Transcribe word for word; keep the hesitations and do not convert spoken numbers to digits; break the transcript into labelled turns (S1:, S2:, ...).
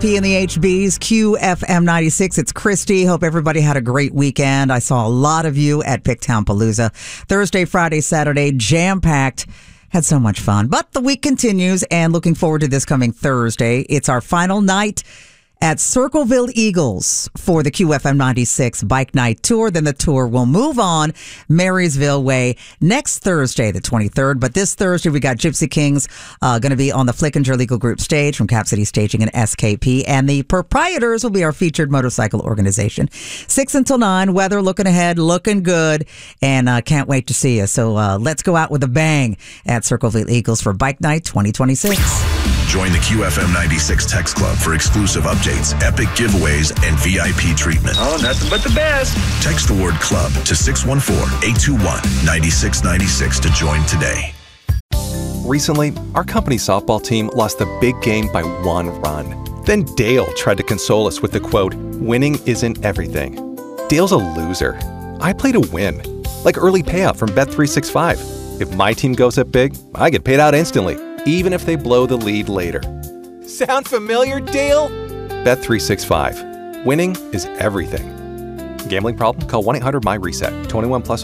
S1: P in the H Bs, Q F M ninety-six. It's Christy. Hope everybody had a great weekend. I saw a lot of you at Picktown Palooza. Thursday, Friday, Saturday, jam-packed. Had so much fun. But the week continues, and looking forward to this coming Thursday. It's our final night at Circleville Eagles for the Q F M ninety-six Bike Night Tour. Then the tour will move on Marysville Way next Thursday, the twenty-third. But this Thursday, we got Gypsy Kings uh, going to be on the Flickinger Legal Group stage from Cap City Staging and S K P. And the Proprietors will be our featured motorcycle organization. six until nine, weather looking ahead, looking good, and uh, can't wait to see you. So uh, let's go out with a bang at Circleville Eagles for Bike Night twenty twenty-six.
S2: Join the Q F M ninety-six Text Club for exclusive updates, epic giveaways, and V I P treatment.
S3: Oh, nothing but the best.
S2: Text the word club to six one four, eight two one, nine six nine six to join today.
S4: Recently, our company softball team lost the big game by one run. Then Dale tried to console us with the quote, "Winning isn't everything." Dale's a loser. I play to win. Like early payout from Bet three sixty-five. If my team goes up big, I get paid out instantly, even if they blow the lead later. Sound familiar, Dale? Bet three sixty-five. Winning is everything. Gambling problem? Call one eight hundred M Y RESET. twenty-one plus